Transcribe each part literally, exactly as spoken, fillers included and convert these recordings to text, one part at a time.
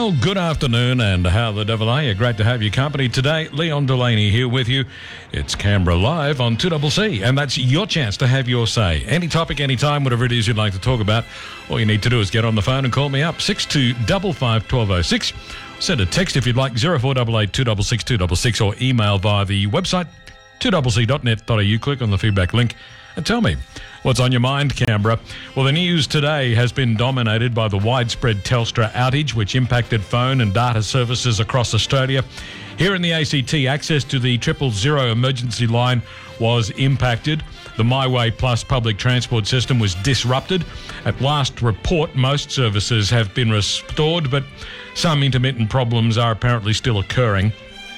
Well, good afternoon, and how the devil are you? Great to have your company today. Leon Delaney here with you. It's Canberra Live on two C C, and that's your chance to have your say. Any topic, any time, whatever it is you'd like to talk about, all you need to do is get on the phone and call me up, six two five five, one two zero six. Send a text if you'd like, zero four eight eight, two six six, two six six, or email via the website, two c c dot net dot a u. Click on the feedback link and tell me what's on your mind, Canberra. Well, the news today has been dominated by the widespread Telstra outage, which impacted phone and data services across Australia. Here in the A C T, access to the triple zero emergency line was impacted. The MyWay Plus public transport system was disrupted. At last report, most services have been restored, but some intermittent problems are apparently still occurring.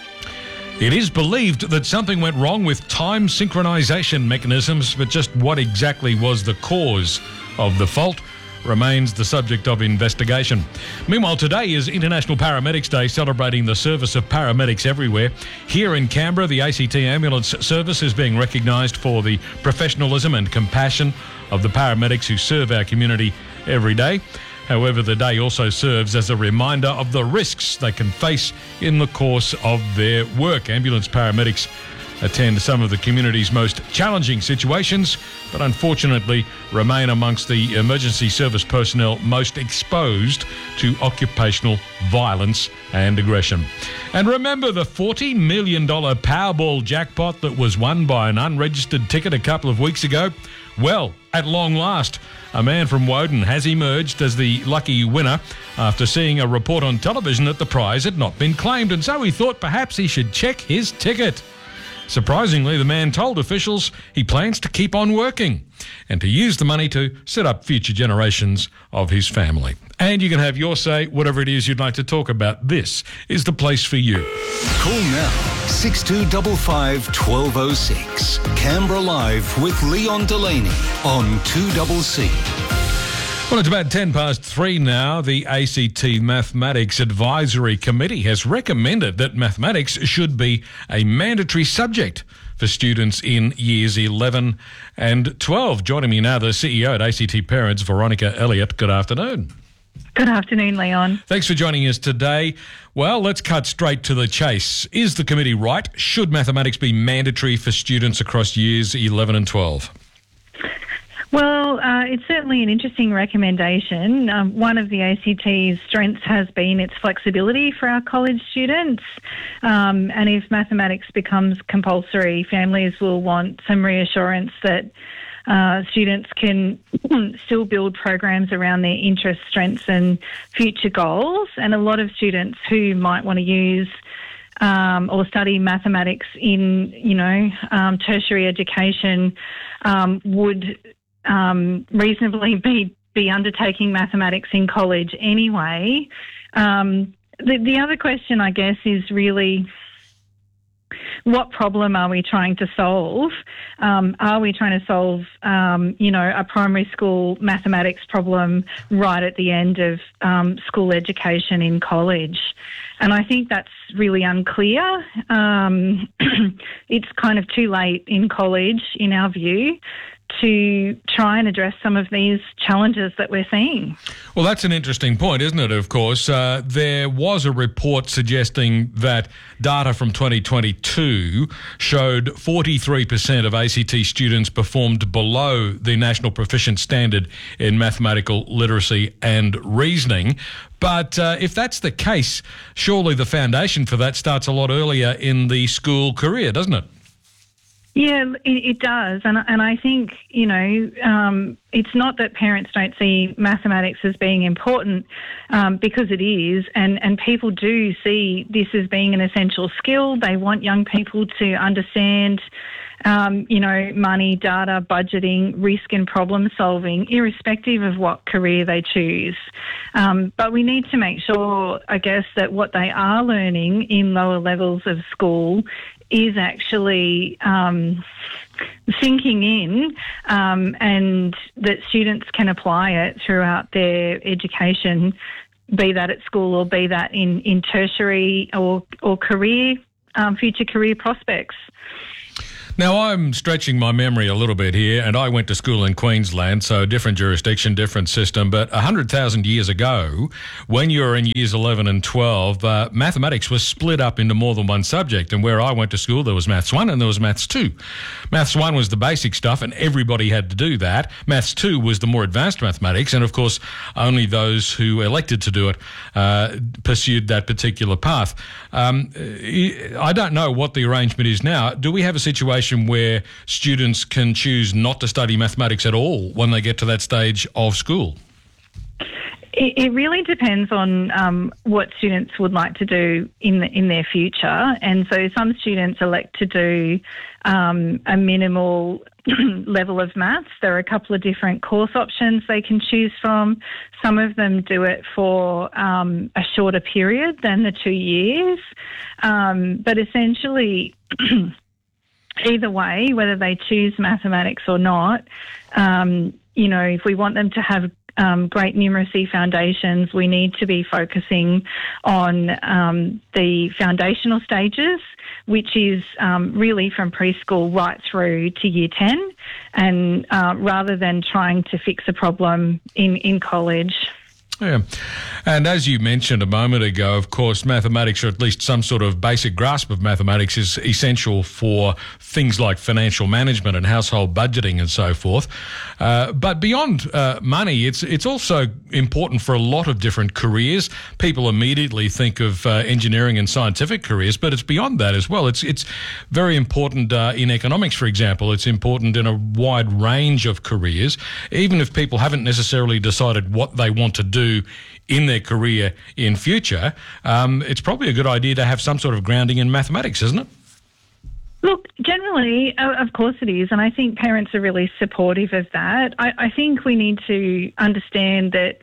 It is believed that something went wrong with time synchronisation mechanisms, but just what exactly was the cause of the fault remains the subject of investigation. Meanwhile, today is International Paramedics Day, celebrating the service of paramedics everywhere. Here in Canberra, the A C T Ambulance Service is being recognised for the professionalism and compassion of the paramedics who serve our community every day. However, the day also serves as a reminder of the risks they can face in the course of their work. Ambulance paramedics attend some of the community's most challenging situations, but unfortunately remain amongst the emergency service personnel most exposed to occupational violence and aggression. And remember the forty million dollars Powerball jackpot that was won by an unregistered ticket a couple of weeks ago? Well, at long last, a man from Woden has emerged as the lucky winner after seeing a report on television that the prize had not been claimed, and so he thought perhaps he should check his ticket. Surprisingly, the man told officials he plans to keep on working and to use the money to set up future generations of his family. And you can have your say, whatever it is you'd like to talk about. This is the place for you. Call now, six two five five, one two zero six. Canberra Live with Leon Delaney on two C C. Well, it's about ten past three now. The A C T Mathematics Advisory Committee has recommended that mathematics should be a mandatory subject for students in years eleven and twelve. Joining me now, the C E O at A C T Parents, Veronica Elliott. Good afternoon. Good afternoon, Leon. Thanks for joining us today. Well, let's cut straight to the chase. Is the committee right? Should mathematics be mandatory for students across years eleven and twelve? Well, uh, it's certainly an interesting recommendation. Um, one of the A C T's strengths has been its flexibility for our college students. Um, and if mathematics becomes compulsory, families will want some reassurance that uh, students can still build programs around their interests, strengths and future goals. And a lot of students who might want to use Um, or study mathematics in, you know, um, tertiary education um, would um, reasonably be, be undertaking mathematics in college anyway. Um, the, the other question, I guess, is really what problem are we trying to solve? Um, are we trying to solve, um, you know, a primary school mathematics problem right at the end of um, school education in college? And I think that's really unclear. Um, it's kind of too late in college, in our view, to try and address some of these challenges that we're seeing. Well, that's an interesting point, isn't it, of course? Uh, there was a report suggesting that data from twenty twenty-two showed forty-three percent of A C T students performed below the National Proficient Standard in mathematical literacy and reasoning. But uh, if that's the case, surely the foundation for that starts a lot earlier in the school career, doesn't it? Yeah, it, it does. And, and I think, you know, um, it's not that parents don't see mathematics as being important, um, because it is. And, and people do see this as being an essential skill. They want young people to understand, um, you know, money, data, budgeting, risk and problem solving, irrespective of what career they choose. Um, but we need to make sure, I guess, that what they are learning in lower levels of school is actually um, sinking in, um, and that students can apply it throughout their education, be that at school or be that in, in tertiary or, or career, um, future career prospects. Now, I'm stretching my memory a little bit here, and I went to school in Queensland, so different jurisdiction, different system. But one hundred thousand years ago, when you were in years eleven and twelve, uh, mathematics was split up into more than one subject. And where I went to school, there was Maths one and there was Maths two. Maths one was the basic stuff, and everybody had to do that. Maths two was the more advanced mathematics, and of course, only those who elected to do it uh, pursued that particular path. Um, I don't know what the arrangement is now. Do we have a situation where students can choose not to study mathematics at all when they get to that stage of school? It, it really depends on um, what students would like to do in the, in their future. And so some students elect to do um, a minimal level of maths. There are a couple of different course options they can choose from. Some of them do it for um, a shorter period than the two years. Um, but essentially, either way, whether they choose mathematics or not, um, you know, if we want them to have um, great numeracy foundations, we need to be focusing on um, the foundational stages, which is um, really from preschool right through to year ten, and uh, rather than trying to fix a problem in, in college. Yeah. And as you mentioned a moment ago, of course, mathematics, or at least some sort of basic grasp of mathematics, is essential for things like financial management and household budgeting and so forth. Uh, but beyond uh, money, it's it's also important for a lot of different careers. People immediately think of uh, engineering and scientific careers, but it's beyond that as well. It's, it's very important uh, in economics, for example. It's important in a wide range of careers, even if people haven't necessarily decided what they want to do in their career in future. Um, it's probably a good idea to have some sort of grounding in mathematics, isn't it? Look, generally, of course it is, and I think parents are really supportive of that. I, I think we need to understand that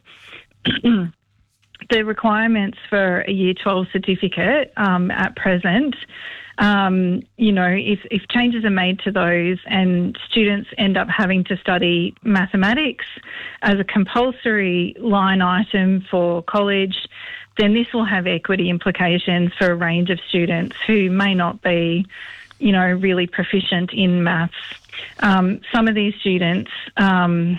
the requirements for a Year twelve certificate um, at present, Um, you know, if, if changes are made to those and students end up having to study mathematics as a compulsory line item for college, then this will have equity implications for a range of students who may not be, you know, really proficient in maths. Um, some of these students um,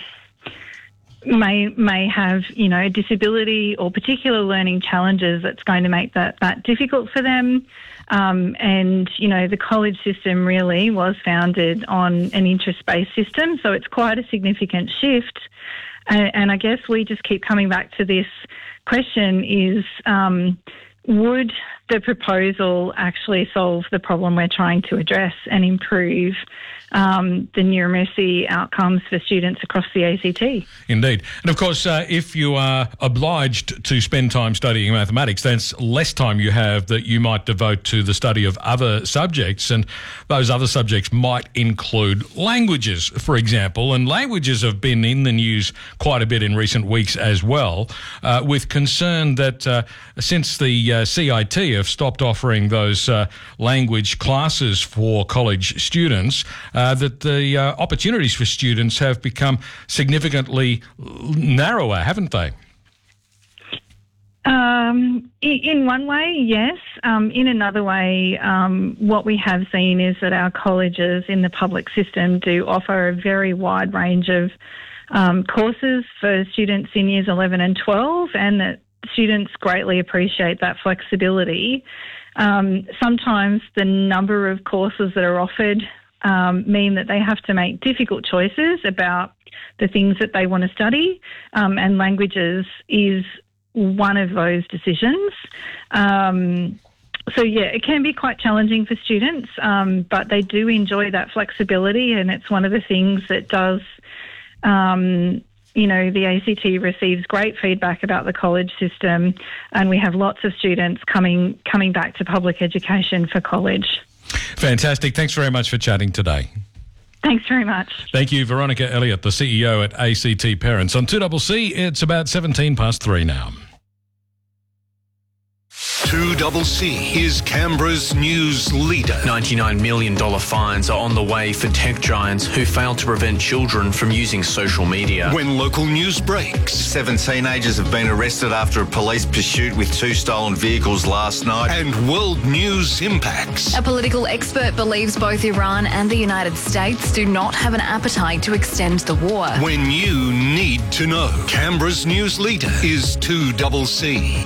may may have, you know, a disability or particular learning challenges that's going to make that, that difficult for them. Um, and, you know, the college system really was founded on an interest-based system, so it's quite a significant shift. And, and I guess we just keep coming back to this question is, um, would the proposal actually solve the problem we're trying to address and improve um, the numeracy outcomes for students across the A C T? Indeed. And of course, uh, if you are obliged to spend time studying mathematics, that's less time you have that you might devote to the study of other subjects. And those other subjects might include languages, for example. And languages have been in the news quite a bit in recent weeks as well, uh, with concern that uh, since the uh, C I T have stopped offering those uh, language classes for college students, uh, that the uh, opportunities for students have become significantly narrower, haven't they? Um, in one way, yes. Um, in another way, um, what we have seen is that our colleges in the public system do offer a very wide range of um, courses for students in years eleven and twelve, and that students greatly appreciate that flexibility. Um, sometimes the number of courses that are offered um, mean that they have to make difficult choices about the things that they want to study, um, and languages is one of those decisions. Um, so, yeah, it can be quite challenging for students, um, but they do enjoy that flexibility, and it's one of the things that does... Um, You know, the A C T receives great feedback about the college system, and we have lots of students coming coming back to public education for college. Fantastic. Thanks very much for chatting today. Thanks very much. Thank you, Veronica Elliott, the C E O at A C T Parents. On two C C, it's about seventeen past three now. two C C is Canberra's news leader. ninety-nine million dollars fines are on the way for tech giants who failed to prevent children from using social media. When local news breaks, Seven teenagers have been arrested after a police pursuit with two stolen vehicles last night. And world news impacts. A political expert believes both Iran and the United States do not have an appetite to extend the war. When you need to know, Canberra's news leader is two C C.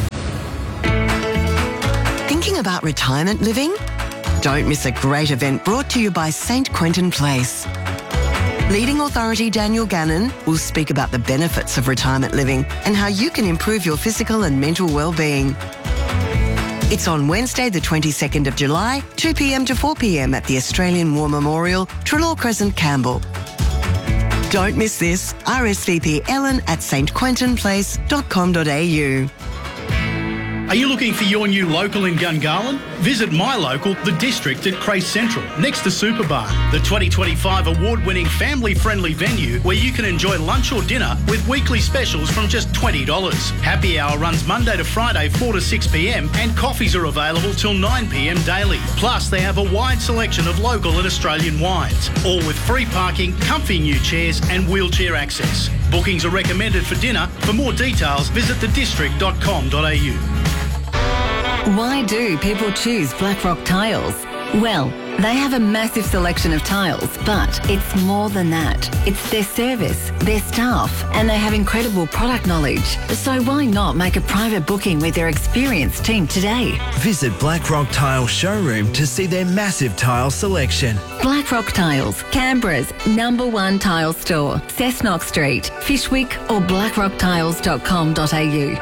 Thinking about retirement living? Don't miss a great event brought to you by Saint Quentin Place. Leading authority Daniel Gannon will speak about the benefits of retirement living and how you can improve your physical and mental well-being. It's on Wednesday the twenty-second of July, two p m to four p m at the Australian War Memorial, Trelaw Crescent, Campbell. Don't miss this. R S V P Ellen at s t quentin place dot com dot a u. Are you looking for your new local in Gungahlin? Visit my local, The District at Crace Central, next to Superbar, the twenty twenty-five award-winning family-friendly venue where you can enjoy lunch or dinner with weekly specials from just twenty dollars. Happy hour runs Monday to Friday, four to six p m, and coffees are available till nine p m daily. Plus, they have a wide selection of local and Australian wines, all with free parking, comfy new chairs, and wheelchair access. Bookings are recommended for dinner. For more details, visit the district dot com dot a u. Why do people choose Blackrock Tiles? Well, they have a massive selection of tiles, but it's more than that. It's their service, their staff, and they have incredible product knowledge. So why not make a private booking with their experienced team today? Visit Blackrock Tile Showroom to see their massive tile selection. Blackrock Tiles, Canberra's number one tile store. Cessnock Street, Fishwick or blackrock tiles dot com dot a u.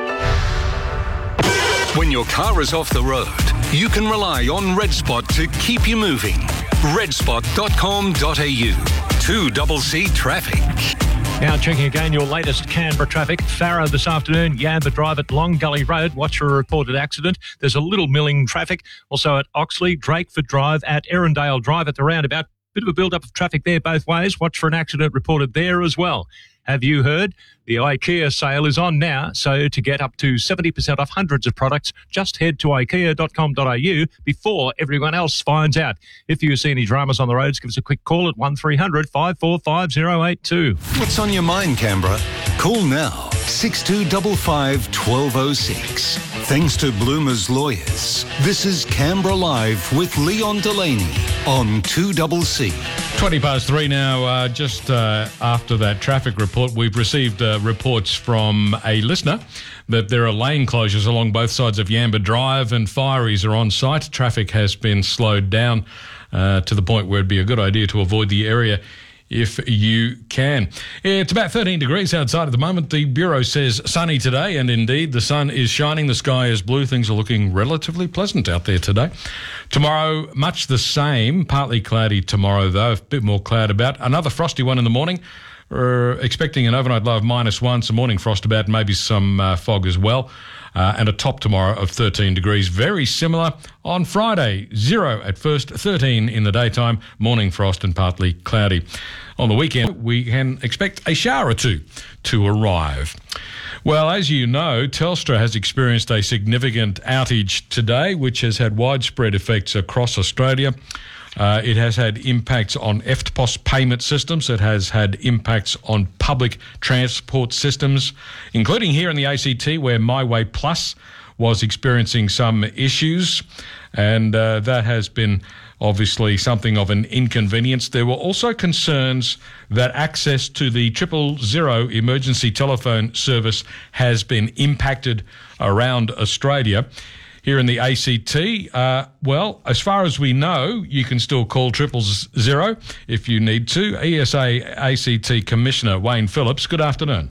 When your car is off the road, you can rely on Red Spot to keep you moving. red spot dot com dot a u. two C C traffic. Now checking again your latest Canberra traffic. Farrer this afternoon, Yamba Drive at Long Gully Road. Watch for a reported accident. There's a little milling traffic. Also at Oxley, Drakeford Drive at Erindale Drive at the roundabout. Bit of a build-up of traffic there both ways. Watch for an accident reported there as well. Have you heard? The IKEA sale is on now, so to get up to seventy percent off hundreds of products, just head to ikea dot com dot a u before everyone else finds out. If you see any dramas on the roads, give us a quick call at one three hundred, five four five, zero eight two. What's on your mind, Canberra? Call now, six two five five, one two zero six. Thanks to Bloomer's Lawyers, this is Canberra Live with Leon Delaney on two C C. twenty past three now, uh, just uh, after that traffic report, we've received uh, reports from a listener that there are lane closures along both sides of Yamba Drive and fireys are on site. Traffic has been slowed down uh, to the point where it'd be a good idea to avoid the area if you can. It's about thirteen degrees outside at the moment. The Bureau says sunny today, and indeed the sun is shining, the sky is blue. Things are looking relatively pleasant out there today. Tomorrow, much the same. Partly cloudy tomorrow, though. A bit more cloud about. Another frosty one in the morning. We're expecting an overnight low of minus one, some morning frost about, maybe some uh, fog as well. Uh, and a top tomorrow of thirteen degrees. Very similar on Friday. Zero at first, thirteen in the daytime, morning frost and partly cloudy. On the weekend, we can expect a shower or two to arrive. Well, as you know, Telstra has experienced a significant outage today, which has had widespread effects across Australia. Uh, it has had impacts on E F T P O S payment systems. It has had impacts on public transport systems, including here in the A C T where MyWay Plus was experiencing some issues, and uh, that has been obviously something of an inconvenience. There were also concerns that access to the triple zero emergency telephone service has been impacted around Australia. Here in the A C T, uh, well, as far as we know, you can still call triple zero if you need to. E S A A C T Commissioner Wayne Phillips, good afternoon.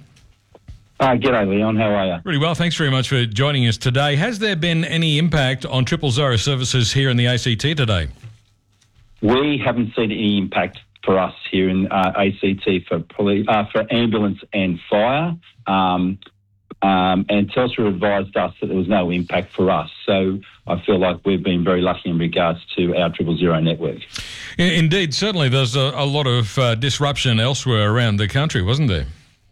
Uh, g'day, Leon. How are you? Really well. Thanks very much for joining us today. Has there been any impact on triple zero services here in the A C T today? We haven't seen any impact for us here in uh, A C T for police, uh, for ambulance and fire. Um, Um, and Telstra advised us that there was no impact for us. So I feel like we've been very lucky in regards to our triple zero network. Indeed, certainly there's a, a lot of uh, disruption elsewhere around the country, wasn't there?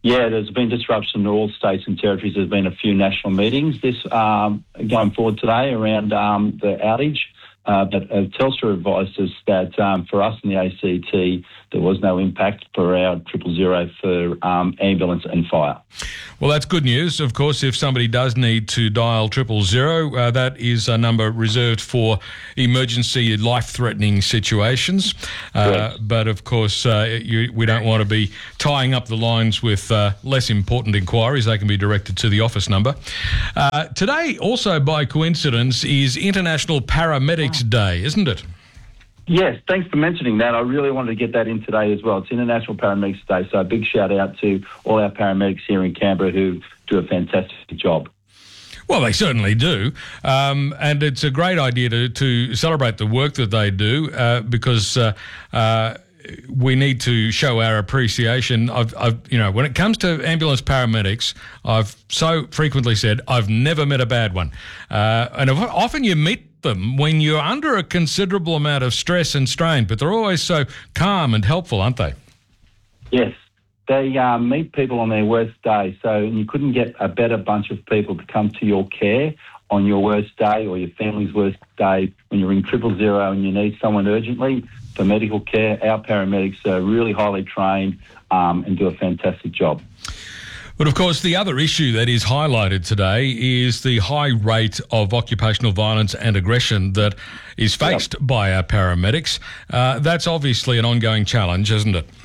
Yeah, there's been disruption in all states and territories. There's been a few national meetings this um, going forward today around um, the outage. Uh, but uh, Telstra advised us that um, for us in the A C T, there was no impact for our triple zero for um, ambulance and fire. Well, that's good news. Of course, if somebody does need to dial triple zero, uh, that is a number reserved for emergency, life-threatening situations. Uh, but of course, uh, you, we don't want to be tying up the lines with uh, less important inquiries. They can be directed to the office number. Uh, today, also by coincidence, is International Paramedics Day, isn't it? Yes, thanks for mentioning that. I really wanted to get that in today as well. It's International Paramedics Day, so a big shout out to all our paramedics here in Canberra who do a fantastic job. Well, they certainly do, um, and it's a great idea to, to celebrate the work that they do uh, because uh, uh, we need to show our appreciation. I've, I've, you know, when it comes to ambulance paramedics, I've so frequently said I've never met a bad one, uh, and often you meet them when you're under a considerable amount of stress and strain, but they're always so calm and helpful, aren't they? Yes, they uh, meet people on their worst day, so you couldn't get a better bunch of people to come to your care on your worst day or your family's worst day when you're in triple zero and you need someone urgently for medical care. Our paramedics are really highly trained um, and do a fantastic job. But of course, the other issue that is highlighted today is the high rate of occupational violence and aggression that is faced yep. by our paramedics. Uh, that's obviously an ongoing challenge, isn't it?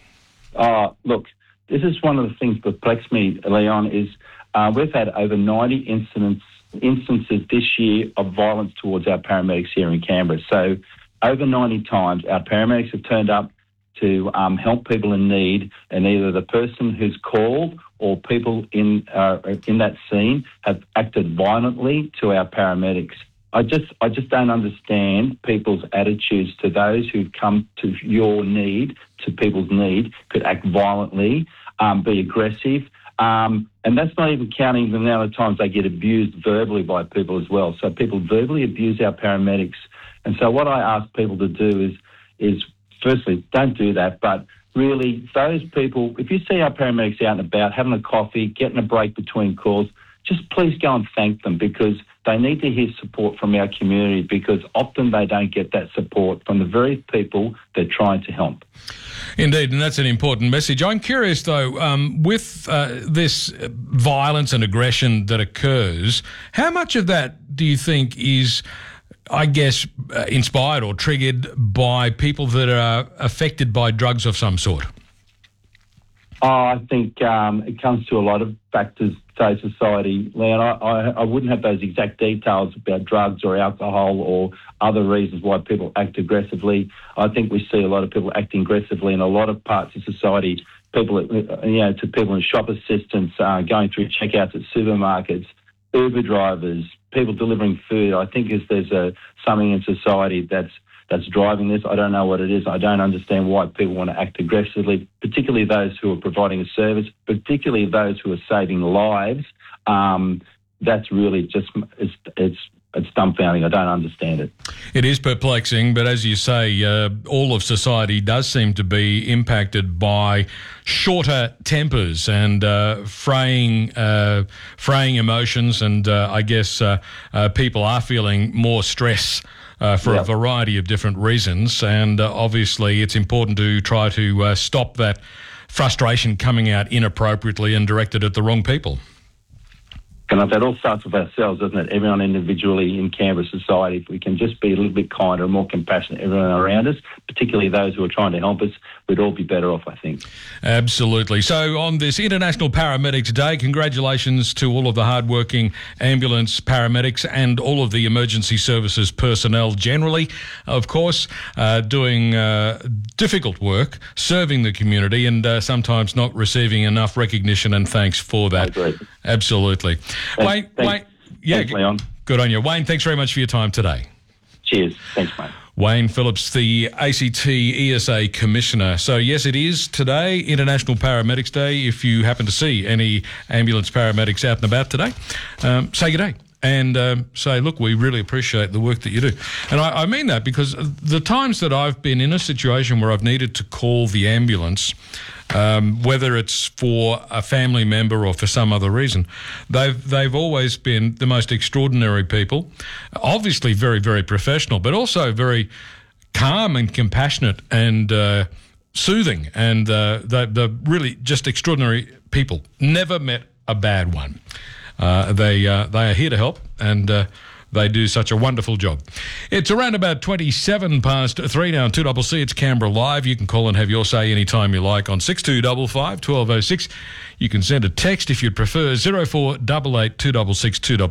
Uh, look, this is one of the things that perplexes me, Leon, is uh, we've had over ninety incidents, instances this year of violence towards our paramedics here in Canberra. So over ninety times our paramedics have turned up to um, help people in need, and either the person who's called or people in uh, in that scene have acted violently to our paramedics. I just I just don't understand people's attitudes to those who've come to your need, to people's need, could act violently, um, be aggressive, um, and that's not even counting the amount of times they get abused verbally by people as well. So people verbally abuse our paramedics, and so what I ask people to do is is firstly, don't do that, but really, those people, if you see our paramedics out and about, having a coffee, getting a break between calls, just please go and thank them because they need to hear support from our community because often they don't get that support from the very people they're trying to help. Indeed, and that's an important message. I'm curious, though, um, with uh, this violence and aggression that occurs, how much of that do you think is, I guess, uh, inspired or triggered by people that are affected by drugs of some sort? Oh, I think um, it comes to a lot of factors, say, society. Leon, I, I, I wouldn't have those exact details about drugs or alcohol or other reasons why people act aggressively. I think we see a lot of people acting aggressively in a lot of parts of society. People, you know, to people in shop assistants, uh, going through checkouts at supermarkets, Uber drivers, people delivering food. I think is there's a something in society that's that's driving this. I don't know what it is. I don't understand why people want to act aggressively, particularly those who are providing a service, particularly those who are saving lives. Um, that's really just it's it's it's dumbfounding. I don't understand it. It is perplexing, but as you say, uh, all of society does seem to be impacted by shorter tempers and uh, fraying, uh, fraying emotions, and uh, I guess uh, uh, people are feeling more stress uh, for yep. a variety of different reasons, and uh, obviously it's important to try to uh, stop that frustration coming out inappropriately and directed at the wrong people. And that all starts with ourselves, doesn't it? Everyone individually in Canberra society, if we can just be a little bit kinder and more compassionate, everyone around us, particularly those who are trying to help us, we'd all be better off, I think. Absolutely. So on this International Paramedics Day, congratulations to all of the hardworking ambulance paramedics and all of the emergency services personnel generally, of course, uh, doing uh, difficult work, serving the community and uh, sometimes not receiving enough recognition and thanks for that. I agree. Absolutely. Thanks, Wayne, thanks, Wayne, yeah, thanks, Leon. Good on you. Wayne, thanks very much for your time today. Cheers. Thanks, mate. Wayne Phillips, the A C T E S A Commissioner. So, yes, it is today, International Paramedics Day. If you happen to see any ambulance paramedics out and about today, um, say good day. And um, say, look, we really appreciate the work that you do. And I, I mean that because the times that I've been in a situation where I've needed to call the ambulance, um, whether it's for a family member or for some other reason. They've they've always been the most extraordinary people, obviously very, very professional, but also very calm and compassionate and uh, soothing, and uh, they're, they're really just extraordinary people. Never met a bad one. Uh, they uh, they are here to help, and uh, they do such a wonderful job. It's around about twenty-seven past three now on two C C. It's Canberra Live. You can call and have your say anytime you like on six two five five, one two oh six. You can send a text if you'd prefer, zero four eight eight, two six six, two